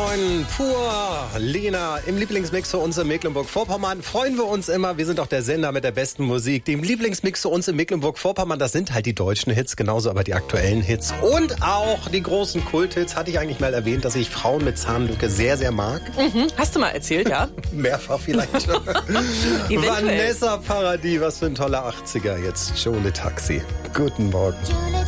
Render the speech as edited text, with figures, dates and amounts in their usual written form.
9. Pur Lena im Lieblingsmix für uns in Mecklenburg-Vorpommern. Freuen wir uns immer. Wir sind doch der Sender mit der besten Musik. Dem Lieblingsmix für uns in Mecklenburg-Vorpommern, das sind halt die deutschen Hits, genauso aber die aktuellen Hits. Und auch die großen Kulthits. Hatte ich eigentlich mal erwähnt, dass ich Frauen mit Zahnlücke sehr, sehr mag? Hast du mal erzählt, ja? Mehrfach vielleicht. Vanessa Paradis, was für ein toller 80er jetzt. Jolie Taxi. Guten Morgen.